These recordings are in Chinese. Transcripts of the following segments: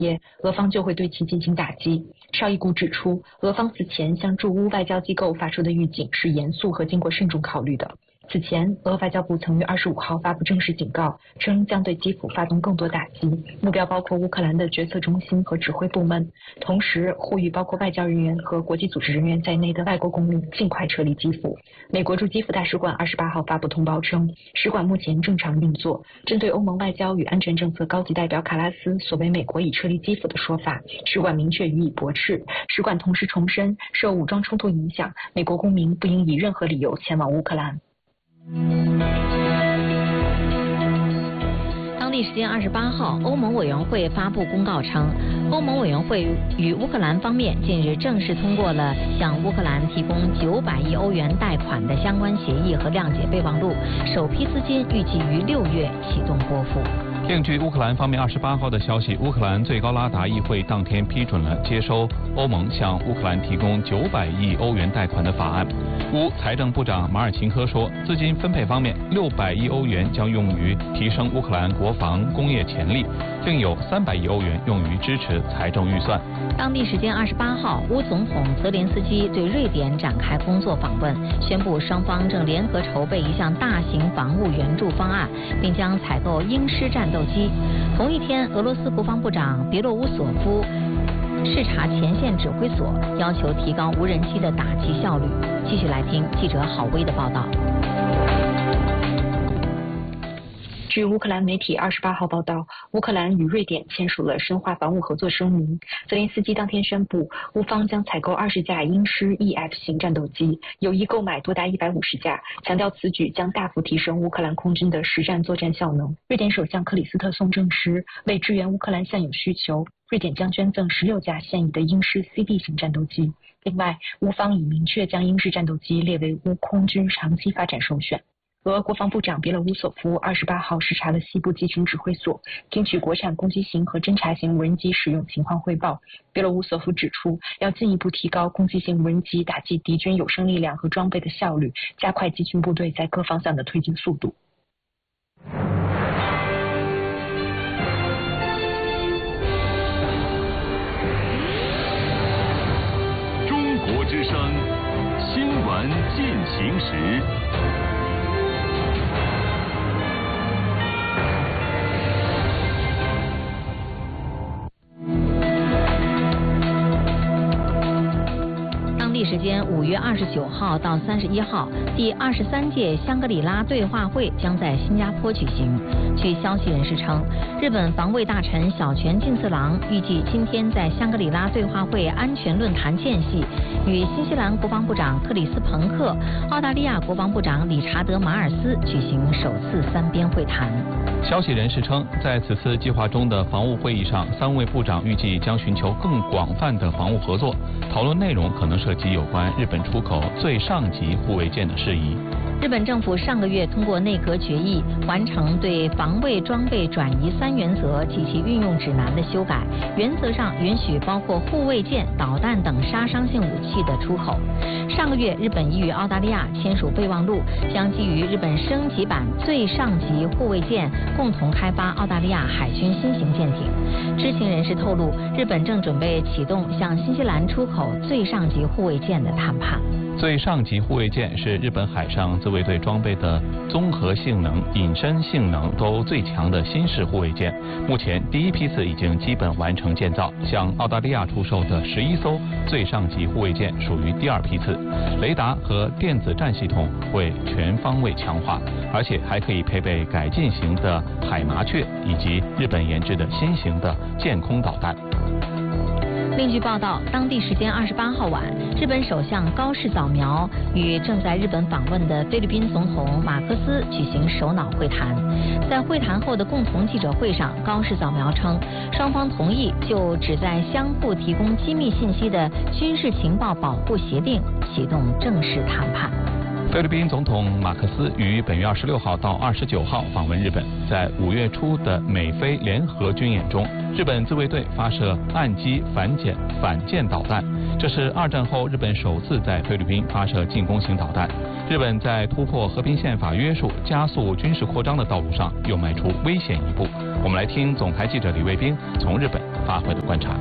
业，俄方就会对其进行打击。绍伊古指出，俄方此前向驻乌外交机构发出的预警是严肃和经过慎重考虑的。此前，俄外交部曾于25号发布正式警告，称将对基辅发动更多打击，目标包括乌克兰的决策中心和指挥部门，同时呼吁包括外交人员和国际组织人员在内的外国公民尽快撤离基辅。美国驻基辅大使馆28号发布通报称，使馆目前正常运作。针对欧盟外交与安全政策高级代表卡拉斯所谓美国已撤离基辅的说法，使馆明确予以驳斥。使馆同时重申，受武装冲突影响，美国公民不应以任何理由前往乌克兰。 当地时间28号，欧盟委员会发布公告称，欧盟委员会与乌克兰方面近日正式通过了向乌克兰提供900亿欧元贷款的相关协议和谅解备忘录，首批资金预计于6月启动拨付。 另据乌克兰方面28号的消息，乌克兰最高拉达议会当天批准了接收欧盟向乌克兰提供900亿欧元贷款的法案。乌财政部长马尔钦科说，资金分配方面，600亿欧元将用于提升乌克兰国防工业潜力，另有300亿欧元用于支持财政预算。 当地时间28号，乌总统泽连斯基对瑞典展开工作访问，宣布双方正联合筹备一项大型防务援助方案，并将采购鹰狮战斗机。同一天，俄罗斯国防部长别洛乌索夫视察前线指挥所，要求提高无人机的打击效率。继续来听记者郝威的报道。 据乌克兰媒体28号报道，乌克兰与瑞典签署了深化防务合作声明。泽连斯基当天宣布，乌方将采购20架鹰狮 EF 型战斗机，有意购买多达150架，强调此举将大幅提升乌克兰空军的实战作战效能。瑞典首相克里斯特松证实，为支援乌克兰现有需求，瑞典将捐赠16架现役的鹰狮 CD 型战斗机。另外，乌方已明确将鹰狮战斗机列为乌空军长期发展首选。俄国防部长别洛乌索夫28号视察了西部集群指挥所，听取国产攻击型和侦察型无人机使用情况汇报。别洛乌索夫指出，要进一步提高攻击型无人机打击敌军有生力量和装备的效率，加快集群部队在各方向的推进速度。 中国之声，新闻进行时。 时间5月29号到31号，第23届香格里拉对话会将在新加坡举行。据消息人士称，日本防卫大臣小泉进次郎预计今天在香格里拉对话会安全论坛间隙，与新西兰国防部长克里斯彭克、澳大利亚国防部长理查德马尔斯举行首次3边会谈。 消息人士称，在此次计划中的防务会议上，3位部长预计将寻求更广泛的防务合作，讨论内容可能涉及有关日本出口最上级护卫舰的事宜。 日本政府上个月通过内阁决议，完成对防卫装备转移3原则及其运用指南的修改，原则上允许包括护卫舰、导弹等杀伤性武器的出口。上个月，日本已与澳大利亚签署备忘录，将基于日本升级版最上级护卫舰，共同开发澳大利亚海军新型舰艇。知情人士透露，日本正准备启动向新西兰出口最上级护卫舰的谈判。 最上级护卫舰是日本海上自卫队装备的综合性能、隐身性能都最强的新式护卫舰。目前第一批次已经基本完成建造，向澳大利亚出售的11艘最上级护卫舰属于第2批次。雷达和电子战系统会全方位强化，而且还可以配备改进型的海麻雀以及日本研制的新型的舰空导弹。 另据报道，当地时间28号晚，日本首相高市早苗与正在日本访问的菲律宾总统马克思举行首脑会谈。在会谈后的共同记者会上，高市早苗称，双方同意就旨在相互提供机密信息的军事情报保护协定启动正式谈判。 菲律宾总统马克思于本月26号到29号访问日本。在5月初的美菲联合军演中，日本自卫队发射岸基反舰导弹，这是2战后日本首次在菲律宾发射进攻型导弹。日本在突破和平宪法约束、加速军事扩张的道路上又迈出危险一步。我们来听总台记者李卫兵从日本发回的观察。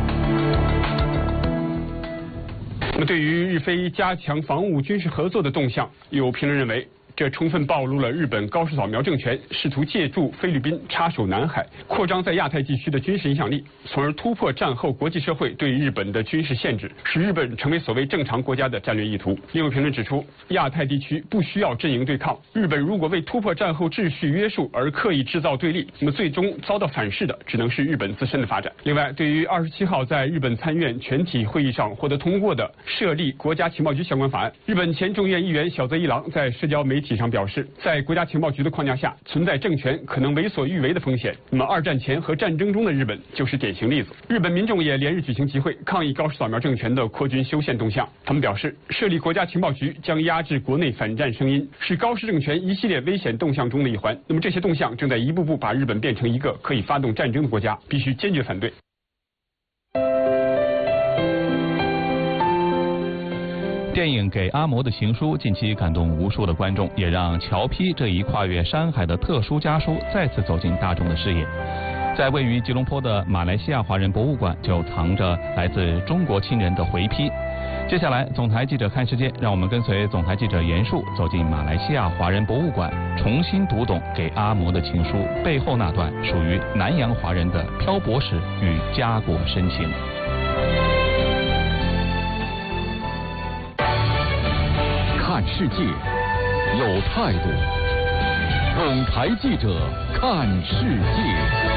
那么，对于日非加强防务军事合作的动向，有评论认为，这充分暴露了日本高市早苗政权试图借助菲律宾插手南海，扩张在亚太地区的军事影响力，从而突破战后国际社会对日本的军事限制，使日本成为所谓正常国家的战略意图。另有评论指出，亚太地区不需要阵营对抗，日本如果为突破战后秩序约束而刻意制造对立，那么最终遭到反噬的只能是日本自身的发展。另外，对于27号在日本参院全体会议上获得通过的设立国家情报局相关法案，日本前众院议员小泽一郎在社交媒体上表示，在国家情报局的框架下，存在政权可能为所欲为的风险。那么二战前和战争中的日本就是典型例子。日本民众也连日举行集会，抗议高市早苗政权的扩军修宪动向。他们表示，设立国家情报局将压制国内反战声音，是高市政权一系列危险动向中的一环。那么这些动向正在一步步把日本变成一个可以发动战争的国家，必须坚决反对。 电影《给阿嬷的情书》近期感动无数的观众，也让侨批这一跨越山海的特殊家书再次走进大众的视野。在位于吉隆坡的马来西亚华人博物馆，就藏着来自中国亲人的回批。接下来，总台记者看世界，让我们跟随总台记者严树走进马来西亚华人博物馆，重新读懂《给阿嬷的情书》背后那段属于南洋华人的漂泊史与家国深情。 看世界，有态度。总台记者看世界。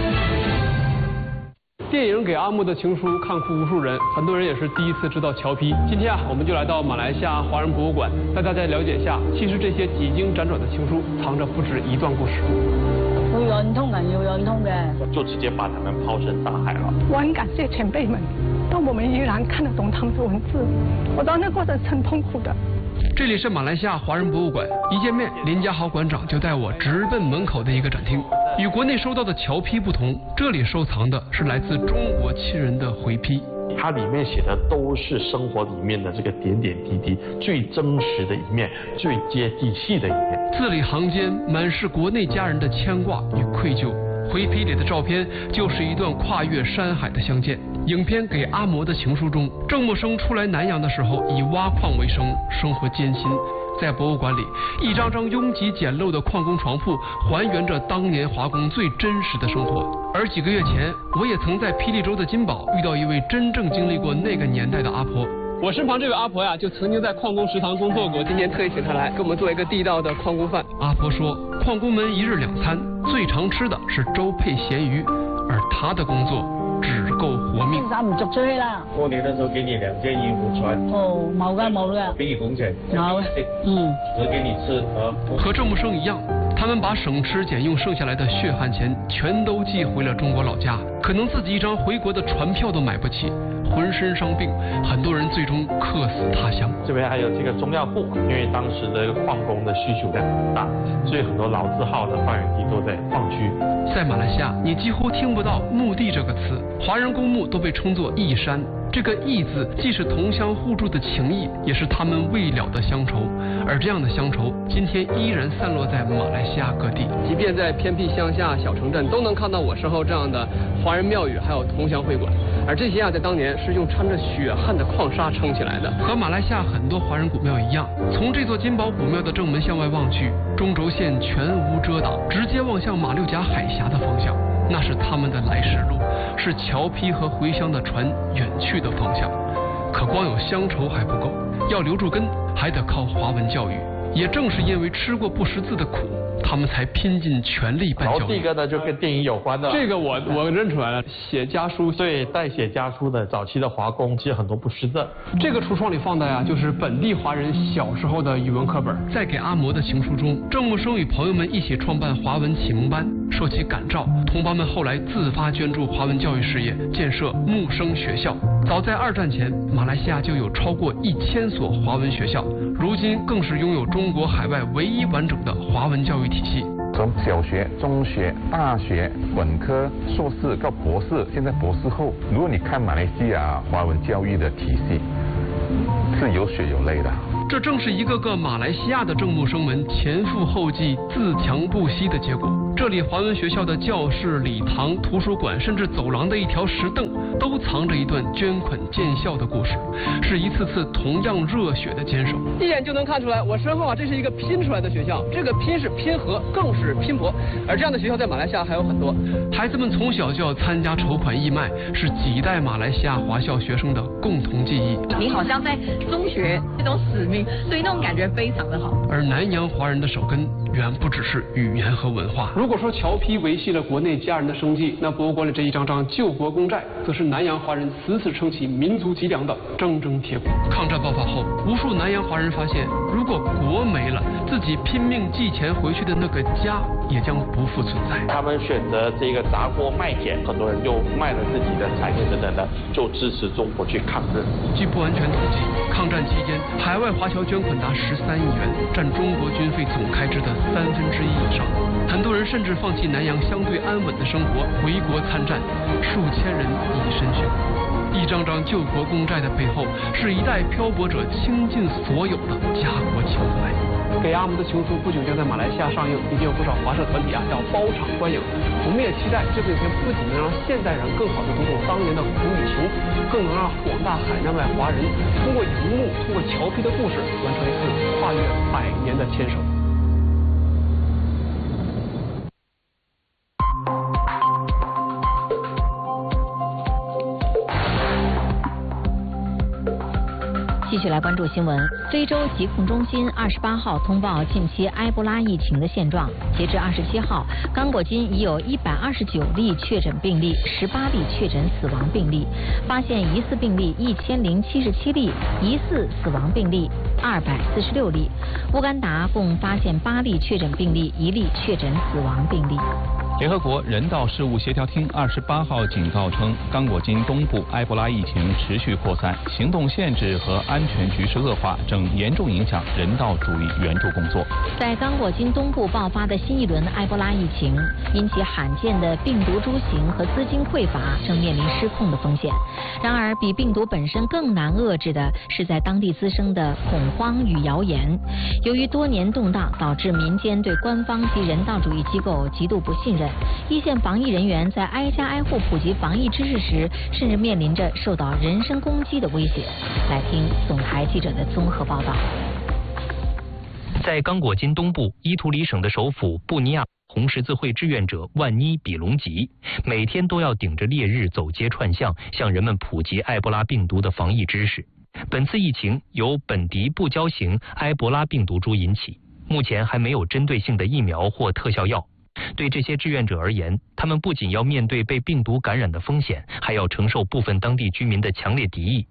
电影《给阿嬷的情书》看哭无数人，很多人也是第一次知道侨批。今天我们就来到马来西亚华人博物馆，带大家了解一下，其實這些幾經輾轉的情書，藏着不止一段故事。 會貫通人要貫通嘅， 就直接把他們拋身大海了。 我很感謝前輩們，當我們依然看得懂他們的文字，我知道那過程是很痛苦的。 这里是马来西亚华人博物馆，一见面，林家豪馆长就带我直奔门口的一个展厅。与国内收到的侨批不同，这里收藏的是来自中国亲人的回批。 它里面写的都是生活里面的这个点点滴滴，最真实的一面，最接地气的一面。 字里行间满是国内家人的牵挂与愧疚。回批里的照片就是一段跨越山海的相见。影片《给阿嬷的情书》中，郑默生初来南洋的时候以挖矿为生，生活艰辛。在博物馆里，一张张拥挤简陋的矿工床铺还原着当年华工最真实的生活。而几个月前，我也曾在霹雳州的金宝遇到一位真正经历过那个年代的阿婆。我身旁这位阿婆呀，就曾经在矿工食堂工作过，今天特意请她来给我们做一个地道的矿工饭。阿婆说，矿工们一日2餐，最常吃的是粥配咸鱼，而她的工作只够活命。 衫唔着出去啦。 過年的時候給你2件衣服穿。 哦，冇噶冇噶。 給你工錢。 冇。 只給你吃和郑默生一样，他们把省吃俭用剩下来的血汗錢全都寄回了中國老家，可能自己一張回國的船票都買不起。浑身傷病，很多人最終客死他鄉。 這邊還有這個中藥庫，因為當時的礦工的需求量很大，所以很多老字號的發源地都在礦區。 在馬來西亞，你幾乎聽不到墓地這個詞，華人公墓都被稱作義山。這個義字既是同鄉互助的情誼，也是他們未了的鄉愁。而這樣的鄉愁，今天依然散落在馬來西亞各地。即便在偏僻鄉下小城鎮，都能看到我身後這樣的華人廟宇，還有同鄉會館。而這些在當年是用摻着血汗的礦沙撐起來的。和馬來西亞很多華人古廟一樣，從這座金寶古廟的正門向外望去，中軸線全無遮擋，直接望向馬六甲海峽的方向。那是他們的來時路，是僑批和回鄉的船遠去的方向。可光有鄉愁還不夠，要留住根，還得靠華文教育。也正是因為吃過不識字的苦，他們才拼盡全力辦教育。 然後第一個呢，就跟電影有關的。 這個我認出來了，寫家書。 對，代寫家書的早期的華工，其實很多不識字。 這個櫥窗裡放的呀，就是本地華人小時候的語文課本。在給阿嬷的情書中，鄭默生與朋友們一起創辦華文啟蒙班，受其感召，同胞們後來自發捐助華文教育事業，建設木生學校。早在2戰前，馬來西亞就有超過1000所華文學校，如今更是擁有中國海外唯一完整的華文教育體系。 從小學、中學、大學、本科、碩士到博士，現在博士後，如果你看馬來西亞華文教育的體系，是有血有淚的。 這正是一個個馬來西亞的鄭默生們前赴後繼、自強不息的結果。 这里华文学校的教室、礼堂、图书馆，甚至走廊的一条石凳，都藏着一段捐捆建校的故事，是一次次同样热血的坚守。 一眼就能看出来，我身后这是一个拼出来的学校，这个拼是拼合，更是拼搏。而这样的学校在马来西亚还有很多。 孩子们从小就要参加筹款义卖，是几代马来西亚华校学生的共同记忆。 你好像在中学那种使命，所以那种感觉非常的好。 而南洋华人的手根远不只是语言和文化。 如果说侨批维系了国内家人的生计，那博物馆里这一张张救国公债，则是南洋华人死死撑起民族脊梁的铮铮铁骨。 抗战爆发后，无数南洋华人发现，如果国没了，自己拼命寄钱回去的那个家也将不复存在。 他们选择这个砸锅卖铁，很多人就卖了自己的产业等等的，就支持中国去抗日。 据不完全统计，抗战期间海外华侨捐款达13亿元，占中国军费总开支的1/3以上。很多人甚至放弃南洋相对安稳的生活，回国参战，数千人以身殉国。一张张救国公债的背后，是一代漂泊者倾尽所有的家国情怀。 给阿姆的情书不久将在马来西亚上映，已经有不少华社团体要包场观影。我们也期待这部影片不仅能让现代人更好地读懂当年的苦与情，更能让广大海内外华人通过荧幕、通过侨批的故事，完成一次跨越100年的牵手。 继续来关注新闻。非洲疾控中心28号通报近期埃博拉疫情的现状。截至27号，刚果金已有129例确诊病例，18例确诊死亡病例，发现疑似病例1077例，疑似死亡病例246例。乌干达共发现8例确诊病例，1例确诊死亡病例。 联合国人道事务协调厅28号警告称，刚果金东部埃博拉疫情持续扩散，行动限制和安全局势恶化，正严重影响人道主义援助工作。 在刚果金东部爆发的新一轮埃博拉疫情，因其罕见的病毒株型和资金匮乏，正面临失控的风险。然而，比病毒本身更难遏制的是在当地滋生的恐慌与谣言。由于多年动荡，导致民间对官方及人道主义机构极度不信任。一线防疫人员在挨家挨户普及防疫知识时，甚至面临着受到人身攻击的威胁。来听总台记者的综合报道。 在刚果金东部伊图里省的首府布尼亚，红十字会志愿者万妮比隆吉每天都要顶着烈日走街串巷，向人们普及埃博拉病毒的防疫知识。本次疫情由本迪布胶型埃博拉病毒株引起，目前还没有针对性的疫苗或特效药。对这些志愿者而言，他们不仅要面对被病毒感染的风险，还要承受部分当地居民的强烈敌意。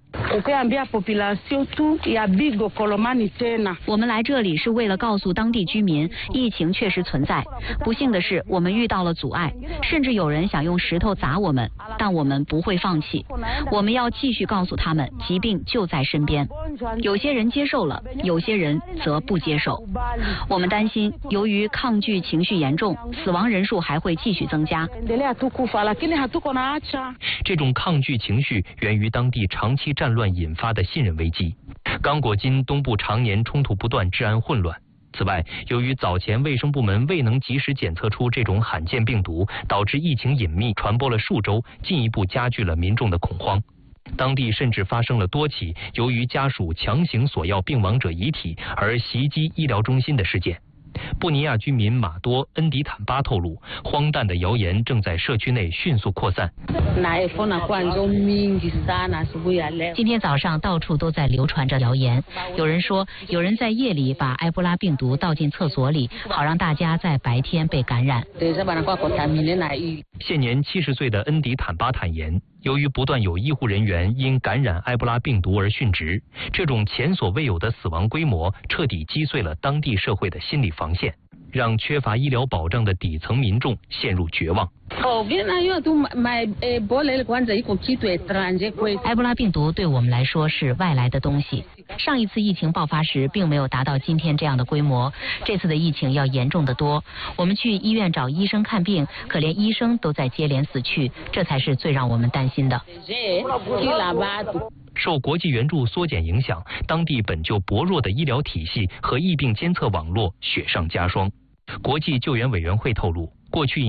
我们来这里是为了告诉当地居民，疫情确实存在。不幸的是，我们遇到了阻碍，甚至有人想用石头砸我们，但我们不会放弃。我们要继续告诉他们，疾病就在身边。有些人接受了，有些人则不接受。我们担心，由于抗拒情绪严重，死亡人数还会继续增加。 这种抗拒情绪源于当地长期战乱引发的信任危机。刚果金东部常年冲突不断，治安混乱。此外，由于早前卫生部门未能及时检测出这种罕见病毒，导致疫情隐秘传播了数周，进一步加剧了民众的恐慌。当地甚至发生了多起由于家属强行索要病亡者遗体而袭击医疗中心的事件。布尼亚居民马多恩迪坦巴透露，荒诞的谣言正在社区内迅速扩散。 今天早上到处都在流传着谣言，有人说有人在夜里把埃博拉病毒倒进厕所里，好让大家在白天被感染。 现年70岁的恩迪坦巴坦言，由于不断有医护人员因感染埃博拉病毒而殉职，这种前所未有的死亡规模彻底击碎了当地社会的心理防线，让缺乏医疗保障的底层民众陷入绝望。 埃博拉病毒对我们来说是外来的东西，上一次疫情爆发时并没有达到今天这样的规模，这次的疫情要严重得多。我们去医院找医生看病，可连医生都在接连死去，这才是最让我们担心的。 受国际援助缩减影响，当地本就薄弱的医疗体系和疫病监测网络雪上加霜。国际救援委员会透露， 过去